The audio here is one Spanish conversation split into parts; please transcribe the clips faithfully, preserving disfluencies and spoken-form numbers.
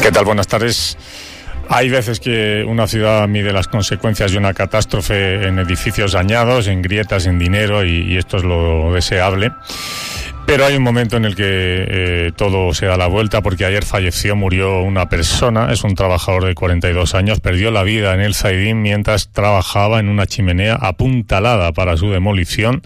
¿Qué tal? Buenas tardes. Hay veces que una ciudad mide las consecuencias de una catástrofe en edificios dañados, en grietas, en dinero, y, y esto es lo deseable. Pero hay un momento en el que eh, todo se da la vuelta, porque ayer falleció, murió una persona, es un trabajador de cuarenta y dos años, perdió la vida en el Zaidín mientras trabajaba en una chimenea apuntalada para su demolición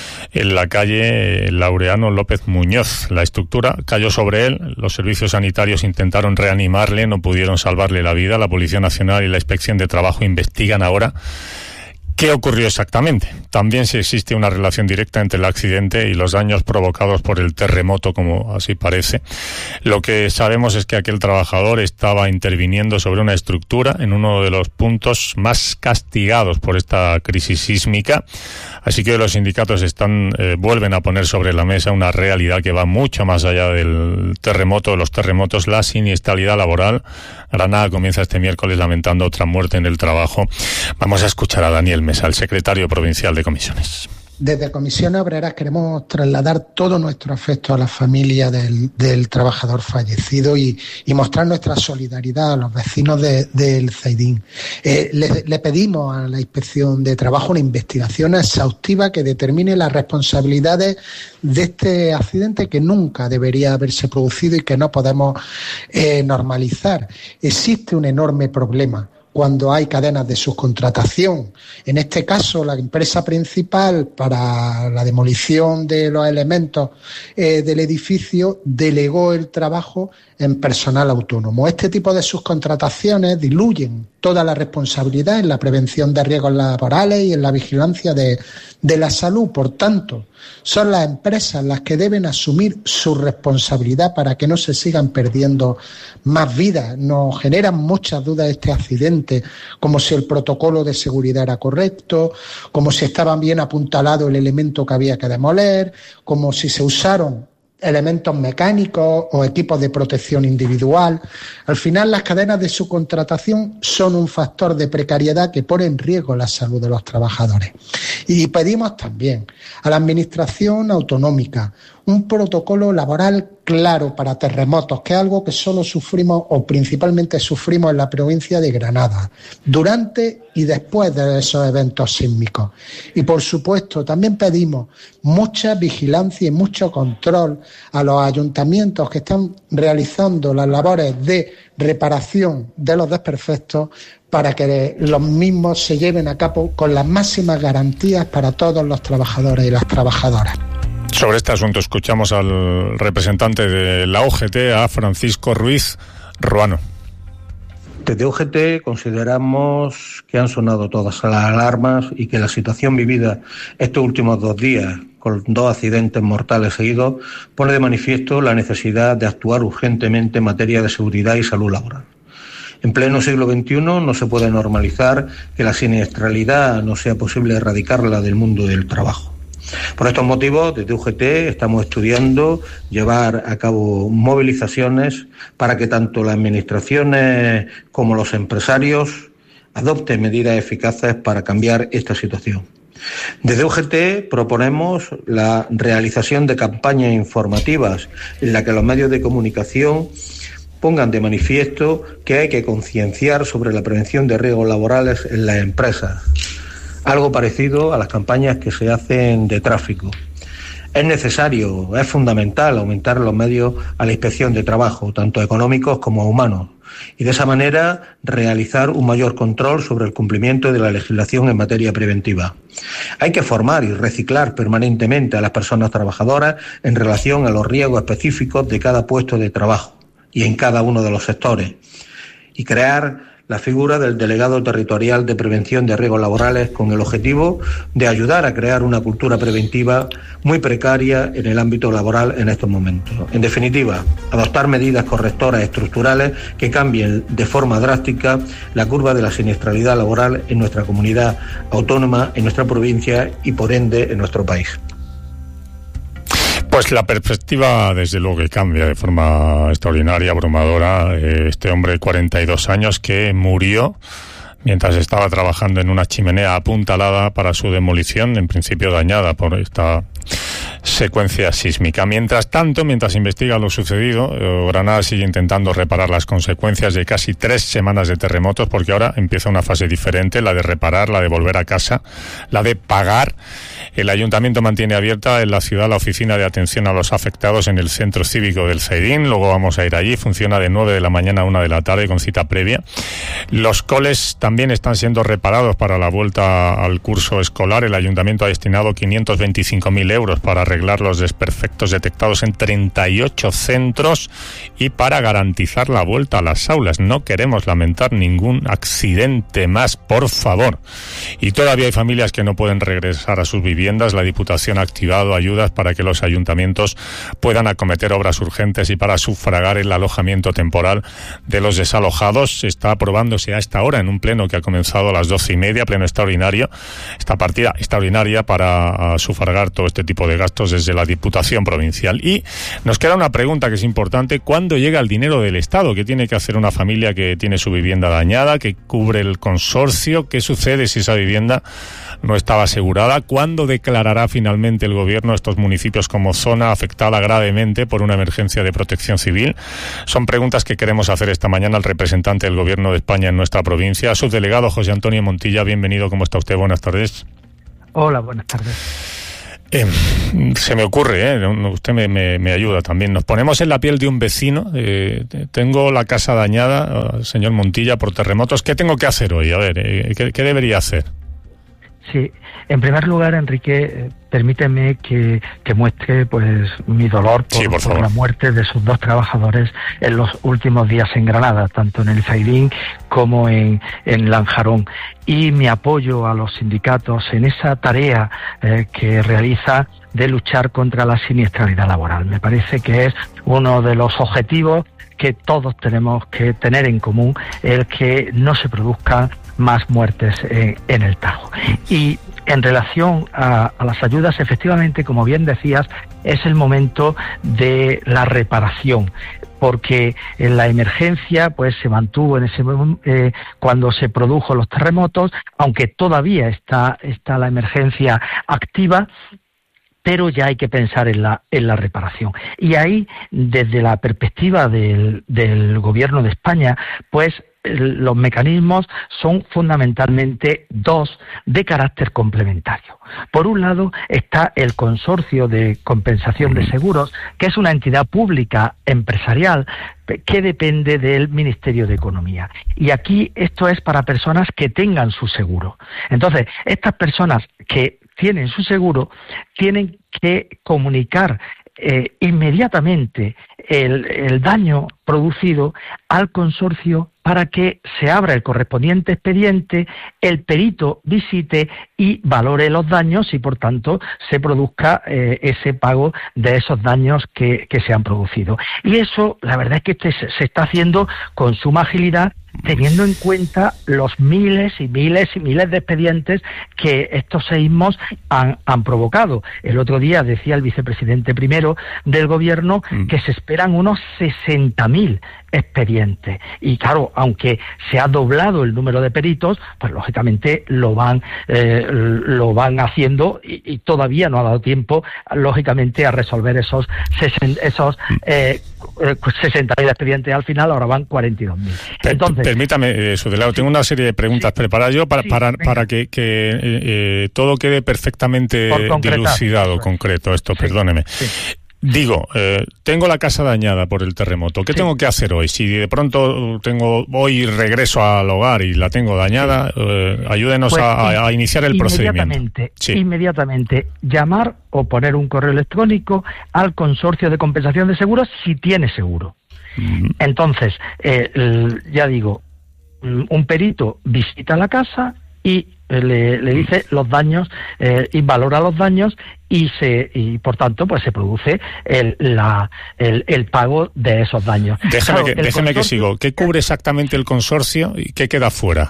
en la calle Laureano López Muñoz. La estructura cayó sobre él, los servicios sanitarios intentaron reanimarle, no pudieron salvarle la vida. La Policía Nacional y la Inspección de Trabajo investigan ahora ¿qué ocurrió exactamente? También si existe una relación directa entre el accidente y los daños provocados por el terremoto, como así parece. Lo que sabemos es que aquel trabajador estaba interviniendo sobre una estructura en uno de los puntos más castigados por esta crisis sísmica. Así que los sindicatos están eh, vuelven a poner sobre la mesa una realidad que va mucho más allá del terremoto, de los terremotos, la siniestralidad laboral. Granada comienza este miércoles lamentando otra muerte en el trabajo. Vamos a escuchar a Daniel Mesa, el secretario provincial de Comisiones. Desde Comisiones Obreras queremos trasladar todo nuestro afecto a la familia del, del trabajador fallecido y, y mostrar nuestra solidaridad a los vecinos de, del Zaidín. Eh, le, le pedimos a la Inspección de Trabajo una investigación exhaustiva que determine las responsabilidades de este accidente que nunca debería haberse producido y que no podemos eh, normalizar. Existe un enorme problema cuando hay cadenas de subcontratación. En este caso, la empresa principal para la demolición de los elementos eh, del edificio delegó el trabajo en personal autónomo. Este tipo de subcontrataciones diluyen toda la responsabilidad en la prevención de riesgos laborales y en la vigilancia de, de la salud. Por tanto, son las empresas las que deben asumir su responsabilidad para que no se sigan perdiendo más vidas. Nos generan muchas dudas este accidente, como si el protocolo de seguridad era correcto, como si estaba bien apuntalado el elemento que había que demoler, como si se usaron elementos mecánicos o equipos de protección individual. Al final, las cadenas de subcontratación son un factor de precariedad que pone en riesgo la salud de los trabajadores. Y pedimos también a la Administración autonómica un protocolo laboral claro para terremotos, que es algo que solo sufrimos o principalmente sufrimos en la provincia de Granada, durante y después de esos eventos sísmicos. Y por supuesto, también pedimos mucha vigilancia y mucho control a los ayuntamientos que están realizando las labores de reparación de los desperfectos para que los mismos se lleven a cabo con las máximas garantías para todos los trabajadores y las trabajadoras. Sobre este asunto escuchamos al representante de la O G T, a Francisco Ruiz Ruano. Desde O G T consideramos que han sonado todas las alarmas y que la situación vivida estos últimos dos días, con dos accidentes mortales seguidos, pone de manifiesto la necesidad de actuar urgentemente en materia de seguridad y salud laboral. En pleno siglo veintiuno no se puede normalizar que la siniestralidad no sea posible erradicarla del mundo del trabajo. Por estos motivos, desde U G T estamos estudiando llevar a cabo movilizaciones para que tanto las administraciones como los empresarios adopten medidas eficaces para cambiar esta situación. Desde U G T proponemos la realización de campañas informativas en las que los medios de comunicación pongan de manifiesto que hay que concienciar sobre la prevención de riesgos laborales en las empresas. Algo parecido a las campañas que se hacen de tráfico. Es necesario, es fundamental aumentar los medios a la inspección de trabajo, tanto económicos como humanos, y de esa manera realizar un mayor control sobre el cumplimiento de la legislación en materia preventiva. Hay que formar y reciclar permanentemente a las personas trabajadoras en relación a los riesgos específicos de cada puesto de trabajo y en cada uno de los sectores, y crear la figura del delegado territorial de prevención de riesgos laborales con el objetivo de ayudar a crear una cultura preventiva muy precaria en el ámbito laboral en estos momentos. En definitiva, adoptar medidas correctoras estructurales que cambien de forma drástica la curva de la siniestralidad laboral en nuestra comunidad autónoma, en nuestra provincia y por ende en nuestro país. Pues la perspectiva desde luego que cambia de forma extraordinaria, abrumadora. Este hombre de cuarenta y dos años que murió mientras estaba trabajando en una chimenea apuntalada para su demolición, en principio dañada por esta secuencia sísmica. Mientras tanto, mientras investiga lo sucedido, Granada sigue intentando reparar las consecuencias de casi tres semanas de terremotos, porque ahora empieza una fase diferente, la de reparar, la de volver a casa, la de pagar. El Ayuntamiento mantiene abierta en la ciudad la oficina de atención a los afectados en el Centro Cívico del Zaidín. Luego vamos a ir allí. Funciona de nueve de la mañana a una de la tarde con cita previa. Los coles también están siendo reparados para la vuelta al curso escolar. El Ayuntamiento ha destinado quinientos veinticinco mil euros para arreglar los desperfectos detectados en treinta y ocho centros y para garantizar la vuelta a las aulas. No queremos lamentar ningún accidente más, por favor. Y todavía hay familias que no pueden regresar a sus viviendas. La Diputación ha activado ayudas para que los ayuntamientos puedan acometer obras urgentes y para sufragar el alojamiento temporal de los desalojados. Está aprobándose a esta hora en un pleno que ha comenzado a las doce y media, pleno extraordinario, esta partida extraordinaria para uh, sufragar todo este tipo de gastos desde la Diputación Provincial. Y nos queda una pregunta que es importante: ¿cuándo llega el dinero del Estado? ¿Qué tiene que hacer una familia que tiene su vivienda dañada, que cubre el consorcio? ¿Qué sucede si esa vivienda no estaba asegurada? ¿Cuándo declarará finalmente el Gobierno estos municipios como zona afectada gravemente por una emergencia de protección civil? Son preguntas que queremos hacer esta mañana al representante del Gobierno de España en nuestra provincia, subdelegado José Antonio Montilla. Bienvenido, ¿cómo está usted? Buenas tardes. Hola, buenas tardes. Eh, se me ocurre, eh, usted me, me, me ayuda también. Nos ponemos en la piel de un vecino. Eh, tengo la casa dañada, señor Montilla, por terremotos. ¿Qué tengo que hacer hoy? A ver, eh, ¿qué, qué debería hacer? Sí, en primer lugar, Enrique, permíteme que, que muestre pues mi dolor por, sí, por, por la muerte de sus dos trabajadores en los últimos días en Granada, tanto en el Zaidín como en, en Lanjarón, y mi apoyo a los sindicatos en esa tarea eh, que realiza de luchar contra la siniestralidad laboral. Me parece que es uno de los objetivos que todos tenemos que tener en común, el que no se produzcan más muertes en, en el Tajo. Y en relación a, a las ayudas, efectivamente, como bien decías, es el momento de la reparación, porque en la emergencia pues se mantuvo en ese eh, cuando se produjo los terremotos, aunque todavía está está la emergencia activa, pero ya hay que pensar en la en la reparación. Y ahí, desde la perspectiva del, del Gobierno de España, pues los mecanismos son fundamentalmente dos de carácter complementario. Por un lado está el Consorcio de Compensación de Seguros, que es una entidad pública empresarial que depende del Ministerio de Economía. Y aquí esto es para personas que tengan su seguro. Entonces, estas personas que tienen su seguro tienen que comunicar eh, inmediatamente el, el daño producido al consorcio para que se abra el correspondiente expediente, el perito visite y valore los daños y, por tanto, se produzca eh, ese pago de esos daños que, que se han producido. Y eso, la verdad es que este se, se está haciendo con suma agilidad, teniendo en cuenta los miles y miles y miles de expedientes que estos seísmos han, han provocado. El otro día decía el vicepresidente primero del Gobierno mm. que se esperan unos sesenta mil expedientes. Y claro, aunque se ha doblado el número de peritos, pues lógicamente lo van eh, lo van haciendo y, y todavía no ha dado tiempo, lógicamente, a resolver esos esos eh, sesenta mil expedientes. Al final ahora van cuarenta y dos mil. Entonces, permítame, eh, Subdelegado, tengo una serie de preguntas sí. preparadas yo para, sí, para, para que, que eh, eh, todo quede perfectamente dilucidado, concreto, esto, sí. perdóneme. Sí. Digo, eh, tengo la casa dañada por el terremoto. ¿Qué sí. tengo que hacer hoy? Si de pronto tengo hoy regreso al hogar y la tengo dañada, eh, ayúdenos pues, a, a iniciar el inmediatamente, procedimiento. Sí. Inmediatamente llamar o poner un correo electrónico al Consorcio de Compensación de Seguros si tiene seguro. Mm. Entonces, eh, ya digo, un perito visita la casa y le, le dice los daños eh, y valora los daños y se y por tanto pues se produce el la el, el pago de esos daños. Déjeme, claro, que, déjeme que sigo. ¿Qué cubre exactamente el consorcio y qué queda fuera?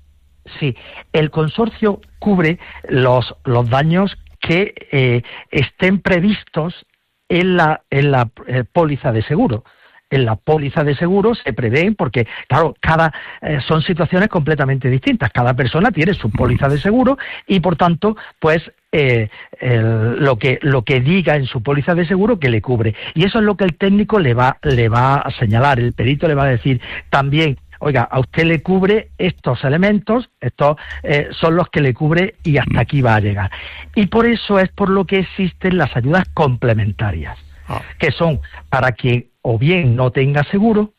Sí, el consorcio cubre los los daños que eh, estén previstos en la en la eh, póliza de seguro. en la póliza de seguro se prevén, porque claro, cada eh, son situaciones completamente distintas, cada persona tiene su póliza de seguro y por tanto, pues eh, el, lo que lo que diga en su póliza de seguro que le cubre, y eso es lo que el técnico le va le va a señalar, el perito le va a decir también: oiga, a usted le cubre estos elementos, estos eh, son los que le cubre y hasta aquí va a llegar. Y por eso es por lo que existen las ayudas complementarias, oh. que son para quien o bien no tenga seguro,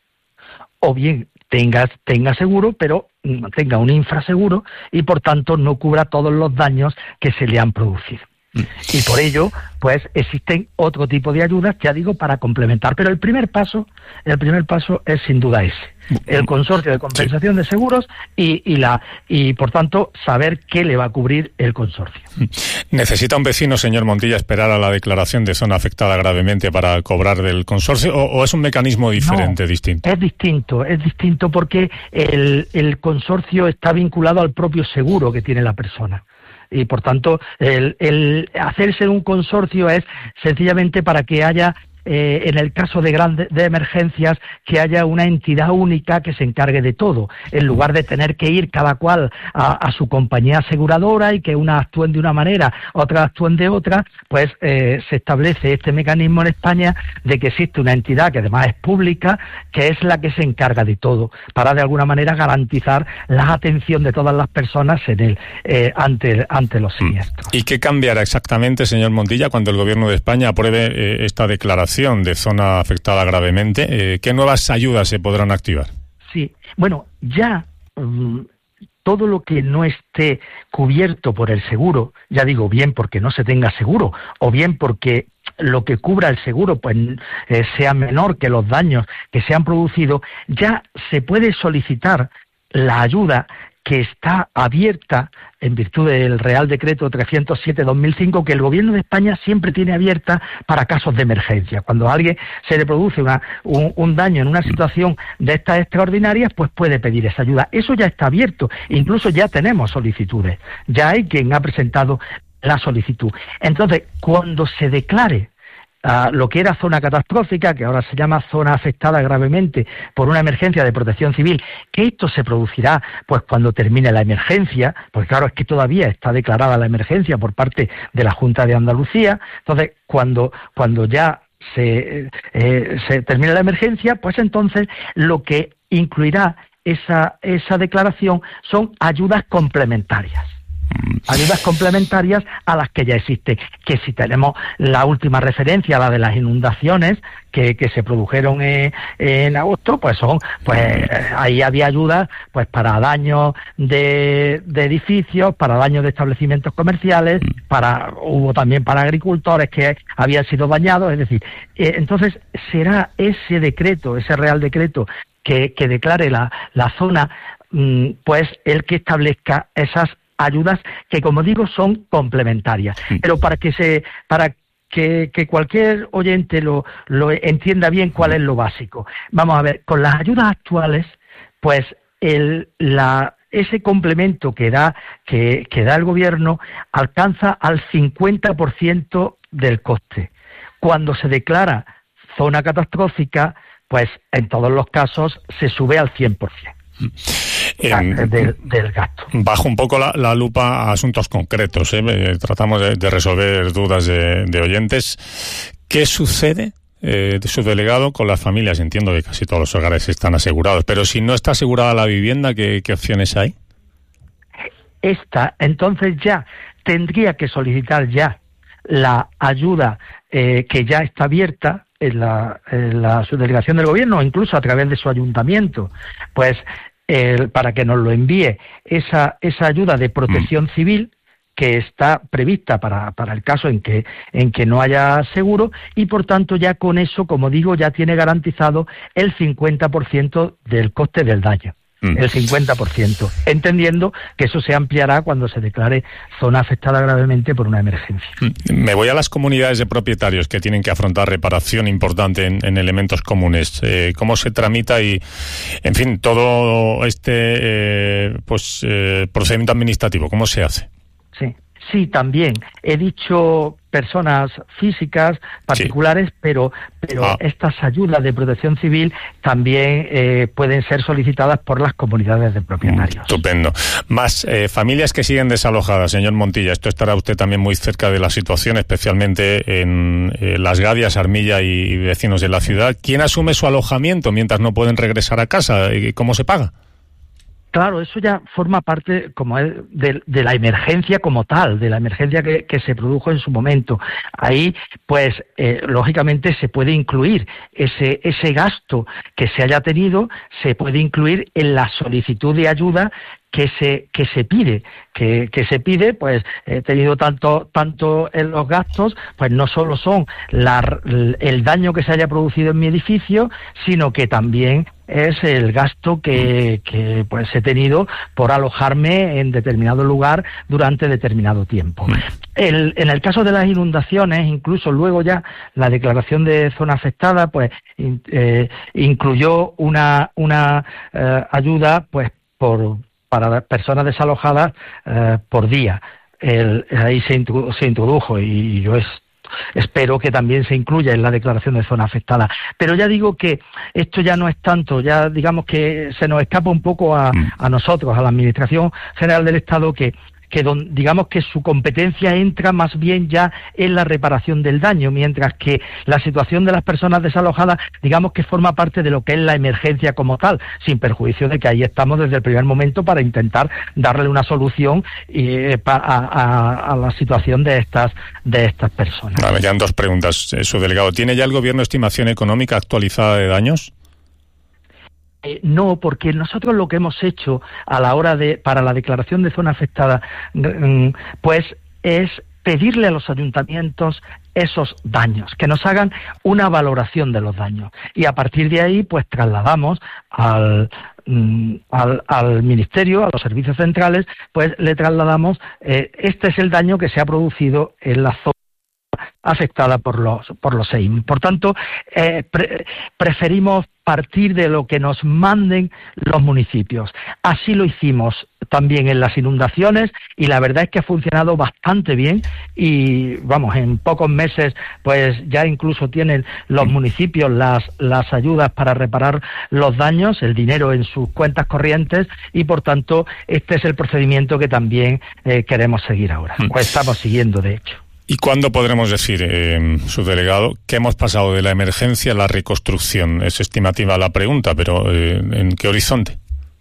o bien tenga, tenga seguro, pero tenga un infraseguro y por tanto no cubra todos los daños que se le han producido. Y por ello, pues existen otro tipo de ayudas, ya digo, para complementar. Pero el primer paso, el primer paso es sin duda ese: el consorcio de compensación de seguros y, y la y por tanto saber qué le va a cubrir el consorcio. ¿Necesita un vecino, señor Montilla, esperar a la declaración de zona afectada gravemente para cobrar del consorcio, o, o es un mecanismo diferente, no, distinto? Es distinto, es distinto porque el, el consorcio está vinculado al propio seguro que tiene la persona. Y por tanto, el, el hacerse un consorcio es sencillamente para que haya, eh, en el caso de grandes de emergencias, que haya una entidad única que se encargue de todo, en lugar de tener que ir cada cual a, a su compañía aseguradora y que unas actúen de una manera, otras actúen de otra. Pues eh, se establece este mecanismo en España de que existe una entidad que además es pública, que es la que se encarga de todo, para de alguna manera garantizar la atención de todas las personas en el eh, ante, ante los siniestros. ¿Y qué cambiará exactamente, señor Montilla, cuando el Gobierno de España apruebe eh, esta declaración de zona afectada gravemente? Eh, ¿Qué nuevas ayudas se podrán activar? Sí, bueno, ya um, todo lo que no esté cubierto por el seguro, ya digo, bien porque no se tenga seguro, o bien porque lo que cubra el seguro pues eh, sea menor que los daños que se han producido, ya se puede solicitar la ayuda que está abierta en virtud del Real Decreto trescientos siete barra dos mil cinco, que el Gobierno de España siempre tiene abierta para casos de emergencia. Cuando a alguien se le produce una, un, un daño en una situación de estas extraordinarias, pues puede pedir esa ayuda. Eso ya está abierto, incluso ya tenemos solicitudes, ya hay quien ha presentado la solicitud. Entonces, cuando se declare Uh, lo que era zona catastrófica, que ahora se llama zona afectada gravemente por una emergencia de protección civil, que esto se producirá pues cuando termine la emergencia, porque claro, es que todavía está declarada la emergencia por parte de la Junta de Andalucía. Entonces, cuando, cuando ya se, eh, se termine la emergencia, pues entonces lo que incluirá esa, esa declaración son ayudas complementarias. Ayudas complementarias a las que ya existen, que si tenemos la última referencia, la de las inundaciones que, que se produjeron en, en agosto, pues son, pues ahí había ayudas pues para daños de, de edificios, para daños de establecimientos comerciales, para hubo también para agricultores que habían sido dañados, es decir, eh, entonces será ese decreto, ese Real Decreto que, que declare la, la zona, mmm, pues el que establezca esas ayudas que, como digo, son complementarias. Sí. Pero para que se para que, que cualquier oyente lo, lo entienda bien cuál es lo básico. Vamos a ver, con las ayudas actuales, pues el la ese complemento que da que, que da el gobierno alcanza al cincuenta por ciento del coste. Cuando se declara zona catastrófica, pues en todos los casos se sube al cien por ciento. Eh, del, del gasto. Bajo un poco la, la lupa a asuntos concretos, ¿eh? Tratamos de, de resolver dudas de, de oyentes. ¿Qué sucede, eh, de su delegado, con las familias? Entiendo que casi todos los hogares están asegurados, pero si no está asegurada la vivienda, ¿qué, qué opciones hay? Esta, entonces ya tendría que solicitar ya la ayuda eh, que ya está abierta en la, en la subdelegación del gobierno, o incluso a través de su ayuntamiento, pues eh, para que nos lo envíe esa esa ayuda de protección civil que está prevista para, para el caso en que en que no haya seguro, y por tanto ya con eso, como digo, ya tiene garantizado el cincuenta por ciento del coste del daño. El cincuenta por ciento, entendiendo que eso se ampliará cuando se declare zona afectada gravemente por una emergencia. Me voy a las comunidades de propietarios que tienen que afrontar reparación importante en, en elementos comunes. Eh, ¿Cómo se tramita y, en fin, todo este eh, pues eh, procedimiento administrativo, cómo se hace? Sí. Sí, también. He dicho personas físicas particulares, sí. pero pero ah. estas ayudas de protección civil también eh, pueden ser solicitadas por las comunidades de propietarios. Estupendo. Más eh, familias que siguen desalojadas, señor Montilla. Esto estará usted también muy cerca de la situación, especialmente en eh, Las Gadias, Armilla y, y vecinos de la ciudad. ¿Quién asume su alojamiento mientras no pueden regresar a casa? ¿Y cómo se paga? Claro, eso ya forma parte como es de, de la emergencia como tal, de la emergencia que, que se produjo en su momento. Ahí, pues, eh, lógicamente se puede incluir ese ese gasto que se haya tenido, se puede incluir en la solicitud de ayuda que se que se pide, que, que se pide, pues he tenido tanto tanto en los gastos, pues no solo son la, el daño que se haya producido en mi edificio, sino que también es el gasto que, que pues he tenido por alojarme en determinado lugar durante determinado tiempo. El, en el caso de las inundaciones, incluso luego ya la declaración de zona afectada, pues eh, incluyó una una eh, ayuda, pues por para personas desalojadas eh, por día. El, ahí se, introdu- se introdujo y yo es, espero que también se incluya en la declaración de zona afectada. Pero ya digo que esto ya no es tanto, ya digamos que se nos escapa un poco a, a nosotros, a la Administración General del Estado, que que don, digamos que su competencia entra más bien ya en la reparación del daño, mientras que la situación de las personas desalojadas, digamos que forma parte de lo que es la emergencia como tal, sin perjuicio de que ahí estamos desde el primer momento para intentar darle una solución eh, pa, a, a, a la situación de estas de estas personas. Vale, ya han dos preguntas, eh, subdelegado. ¿Tiene ya el Gobierno estimación económica actualizada de daños? Eh, no, porque nosotros lo que hemos hecho a la hora de, para la declaración de zona afectada, pues es pedirle a los ayuntamientos esos daños, que nos hagan una valoración de los daños. Y a partir de ahí, pues trasladamos al, al, al Ministerio, a los servicios centrales, pues le trasladamos, eh, este es el daño que se ha producido en la zona afectada por los por los seísmos. Por tanto, eh, pre- preferimos partir de lo que nos manden los municipios. Así lo hicimos también en las inundaciones y la verdad es que ha funcionado bastante bien y vamos, en pocos meses pues ya incluso tienen los municipios las las ayudas para reparar los daños, el dinero en sus cuentas corrientes y por tanto este es el procedimiento que también eh, queremos seguir ahora, o estamos siguiendo de hecho. ¿Y cuándo podremos decir, eh, subdelegado, que hemos pasado de la emergencia a la reconstrucción? Es estimativa la pregunta, pero eh, ¿en qué horizonte?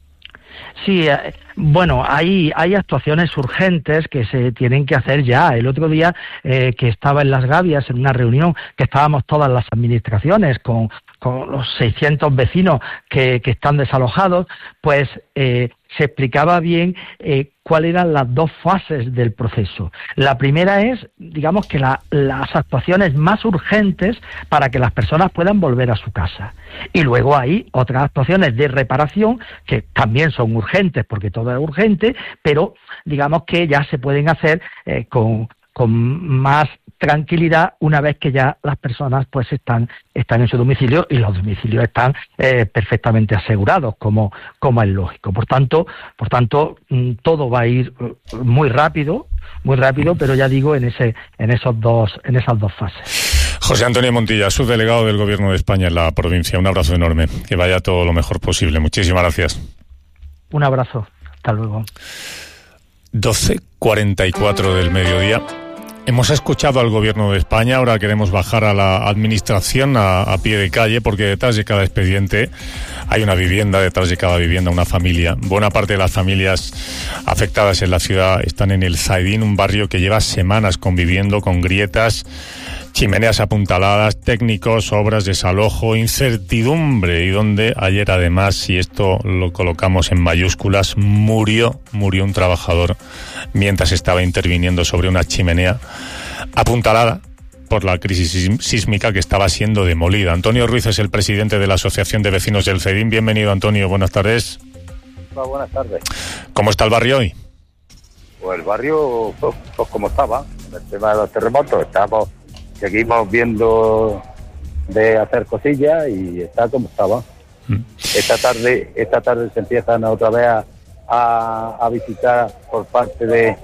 Sí, eh, bueno, hay, hay actuaciones urgentes que se tienen que hacer ya. El otro día eh, que estaba en Las Gavias, en una reunión que estábamos todas las administraciones con, con los seiscientos vecinos que, que están desalojados, pues eh, se explicaba bien eh, cuáles eran las dos fases del proceso. La primera es, digamos, que la, las actuaciones más urgentes para que las personas puedan volver a su casa. Y luego hay otras actuaciones de reparación que también son urgentes, porque todo es urgente, pero digamos que ya se pueden hacer eh, con, con más tranquilidad una vez que ya las personas pues están están en su domicilio y los domicilios están eh, perfectamente asegurados, como como es lógico. Por tanto, por tanto todo va a ir muy rápido, muy rápido, pero ya digo en ese en esos dos en esas dos fases. José Antonio Montilla, subdelegado del Gobierno de España en la provincia. Un abrazo enorme, que vaya todo lo mejor posible. Muchísimas gracias. Un abrazo. Hasta luego. doce cuarenta y cuatro del mediodía. Hemos escuchado al Gobierno de España, ahora queremos bajar a la Administración a, a pie de calle, porque detrás de cada expediente hay una vivienda, detrás de cada vivienda una familia. Buena parte de las familias afectadas en la ciudad están en el Zaidín, un barrio que lleva semanas conviviendo con grietas, chimeneas apuntaladas, técnicos, obras, desalojo, incertidumbre, y donde ayer además, y esto lo colocamos en mayúsculas, murió, murió un trabajador mientras estaba interviniendo sobre una chimenea apuntalada por la crisis sísmica que estaba siendo demolida. Antonio Ruiz es el presidente de la Asociación de Vecinos del Zaidín. Bienvenido, Antonio, buenas tardes. Hola, buenas tardes. ¿Cómo está el barrio hoy? Pues el barrio, pues, pues como estaba, el tema de los terremotos, estamos... Seguimos viendo de hacer cosillas y está como estaba. Mm. Esta tarde esta tarde se empiezan otra vez a, a, a visitar por parte de,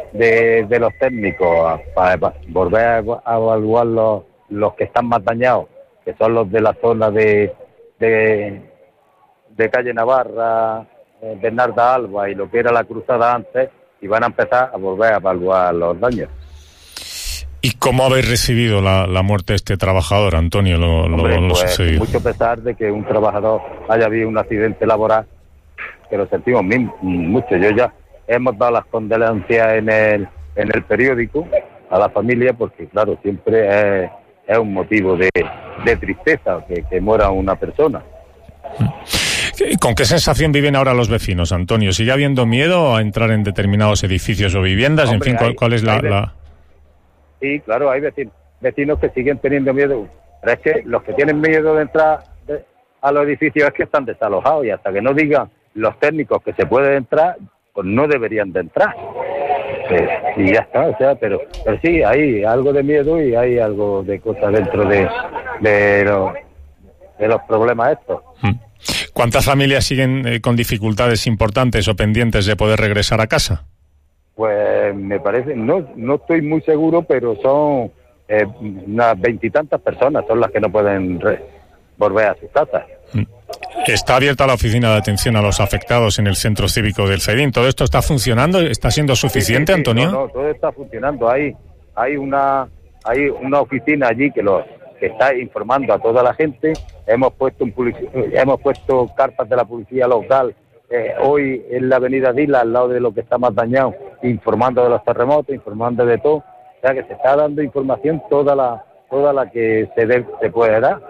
de, de los técnicos para volver a, a evaluar los, los que están más dañados, que son los de la zona de, de, de calle Navarra, eh, Bernarda Alba y lo que era la cruzada antes, y van a empezar a volver a evaluar los daños. ¿Y cómo habéis recibido la, la muerte de este trabajador, Antonio, lo, Hombre, lo, lo pues, sucedido? Mucho pesar de que un trabajador haya habido un accidente laboral, que lo sentimos mucho. Yo ya hemos dado las condolencias en el, en el periódico a la familia, porque claro, siempre es, es un motivo de, de tristeza que, que muera una persona. ¿Con qué sensación viven ahora los vecinos, Antonio? ¿Sigue habiendo miedo a entrar en determinados edificios o viviendas? Hombre, en fin, ¿cuál, cuál es la, hay, la...? Sí, claro, hay vecinos, vecinos que siguen teniendo miedo. Pero es que los que tienen miedo de entrar de, a los edificios es que están desalojados, y hasta que no digan los técnicos que se puede entrar, pues no deberían de entrar. Eh, y ya está, o sea, pero, pero sí, hay algo de miedo y hay algo de cosas dentro de, de, los, de los problemas estos. ¿Cuántas familias siguen eh, con dificultades importantes o pendientes de poder regresar a casa? Pues me parece, no no estoy muy seguro, pero son eh, unas veintitantas personas son las que no pueden re- volver a sus casas. Está abierta la oficina de atención a los afectados en el centro cívico del Zaidín. ¿Todo esto está funcionando? ¿Está siendo suficiente, sí, sí, sí. Antonio? No, no, todo está funcionando. Hay hay una hay una oficina allí que los que está informando a toda la gente. Hemos puesto un publici- hemos puesto carpas de la policía local eh, hoy en la avenida Dila, al lado de lo que está más dañado, informando de los terremotos, informando de todo. O sea que se está dando información toda la toda la que se de, se puede dar.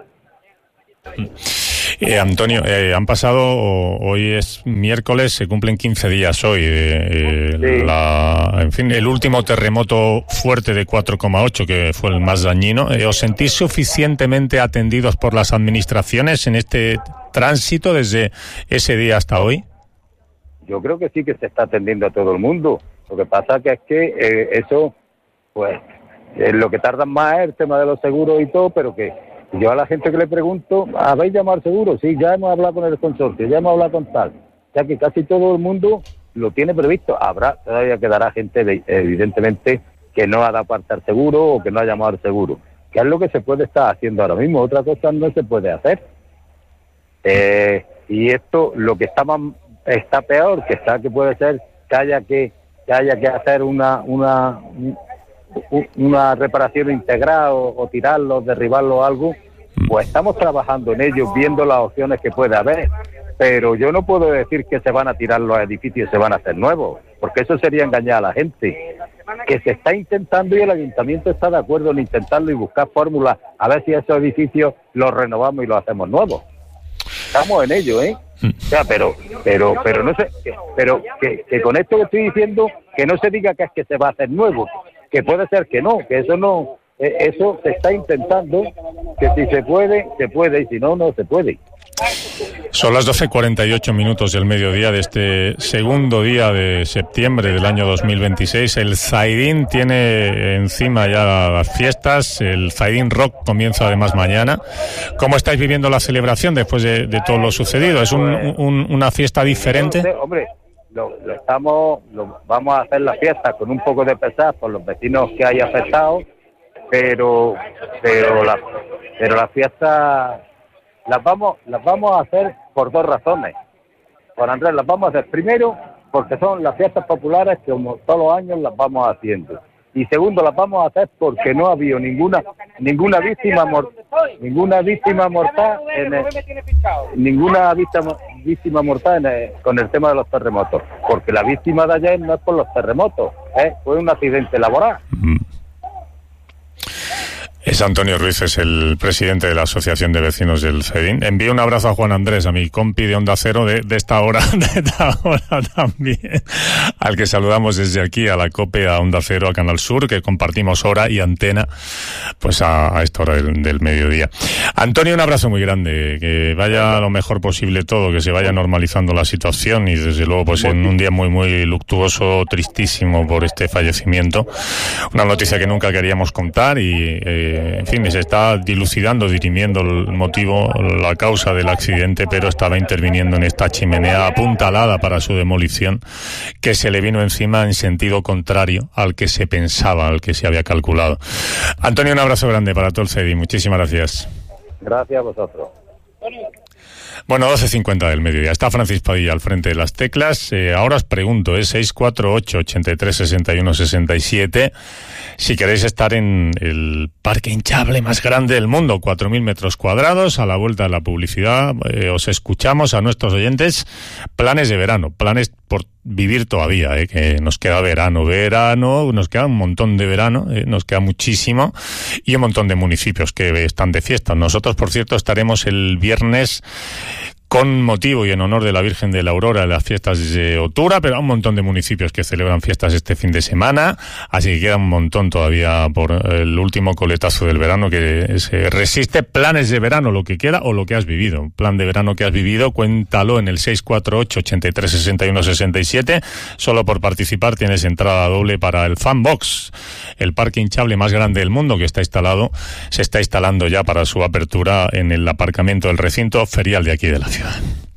Eh, Antonio, eh, han pasado, hoy es miércoles, se cumplen quince días hoy, eh, sí. la, en fin, el último terremoto fuerte de cuatro coma ocho, que fue el más dañino. Eh, ¿Os sentís suficientemente atendidos por las administraciones en este tránsito desde ese día hasta hoy? Yo creo que sí que se está atendiendo a todo el mundo. Lo que pasa que es que eh, eso, pues, eh, lo que tardan más es el tema de los seguros y todo, pero que yo a la gente que le pregunto, ¿habéis llamado al seguro? Sí, ya hemos hablado con el consorcio, ya hemos hablado con tal. O sea que casi todo el mundo lo tiene previsto. Habrá, todavía quedará gente, de, evidentemente, que no ha dado parte al seguro o que no ha llamado al seguro. Que es lo que se puede estar haciendo ahora mismo. Otra cosa no se puede hacer. Eh, y esto, lo que está más, está peor, que está que puede ser que haya que, que haya que hacer una una una reparación integral o, o tirarlo, derribarlo o algo, pues estamos trabajando en ello, viendo las opciones que puede haber, pero yo no puedo decir que se van a tirar los edificios y se van a hacer nuevos, porque eso sería engañar a la gente. Que se está intentando y el ayuntamiento está de acuerdo en intentarlo y buscar fórmulas, a ver si esos edificios los renovamos y los hacemos nuevos. Estamos en ello, ¿eh? O sea, pero, pero, pero no sé, pero que, que con esto que estoy diciendo, que no se diga que es que se va a hacer nuevo, que puede ser que no, que eso no, eso se está intentando, que si se puede, se puede, y si no, no se puede. Son las doce cuarenta y ocho minutos del mediodía de este segundo día de septiembre del año dos mil veintiséis. El Zaidín tiene encima ya las fiestas, el Zaidín Rock comienza además mañana. ¿Cómo estáis viviendo la celebración después de, de todo lo sucedido? ¿Es un, un, una fiesta diferente? No, hombre, lo, lo estamos, lo, vamos a hacer la fiesta con un poco de pesar por los vecinos que hay afectados, pero, pero la, pero la fiesta las vamos, las vamos a hacer por dos razones. Juan Andrés, las vamos a hacer primero porque son las fiestas populares que como todos los años las vamos haciendo. Y segundo, las vamos a hacer porque no ha habido ninguna ninguna víctima mor, ninguna víctima mortal en el, ninguna víctima, víctima mortal en el, con el tema de los terremotos, porque la víctima de ayer no es por los terremotos, ¿eh? Fue un accidente laboral. Mm. Es Antonio Ruiz, es el presidente de la Asociación de Vecinos del Zaidín. Envío un abrazo a Juan Andrés, a mi compi de Onda Cero de, de esta hora, de esta hora también, al que saludamos desde aquí a la COPE, a Onda Cero, a Canal Sur, que compartimos hora y antena, pues a, a esta hora del, del mediodía. Antonio, un abrazo muy grande, que vaya lo mejor posible todo, que se vaya normalizando la situación y desde luego pues en un día muy muy luctuoso, tristísimo por este fallecimiento, una noticia que nunca queríamos contar y eh, eh, en fin, se está dilucidando, dirimiendo el motivo, la causa del accidente, pero estaba interviniendo en esta chimenea apuntalada para su demolición, que se le vino encima en sentido contrario al que se pensaba, al que se había calculado. Antonio, un abrazo grande para todo el C E D I. Muchísimas gracias. Gracias a vosotros. Bueno, doce cincuenta del mediodía. Está Francis Padilla al frente de las teclas. Eh, ahora os pregunto, es ¿eh? seis cuatro ocho, ocho tres, seis uno seis siete. Si queréis estar en el parque hinchable más grande del mundo, cuatro mil metros cuadrados, a la vuelta de la publicidad, eh, os escuchamos a nuestros oyentes. Planes de verano, planes por vivir todavía, eh, que nos queda verano, verano, nos queda un montón de verano, eh, nos queda muchísimo, y un montón de municipios que están de fiesta. Nosotros, por cierto, estaremos el viernes con motivo y en honor de la Virgen de la Aurora, de las fiestas de Otura, pero hay un montón de municipios que celebran fiestas este fin de semana, así que queda un montón todavía por el último coletazo del verano que se resiste. Planes de verano, lo que queda o lo que has vivido. Plan de verano que has vivido, cuéntalo en el seis cuatro ocho, ocho tres, seis uno seis siete. Solo por participar tienes entrada doble para el Fanbox, el parque hinchable más grande del mundo, que está instalado, se está instalando ya para su apertura en el aparcamiento del recinto ferial de aquí de la ciudad.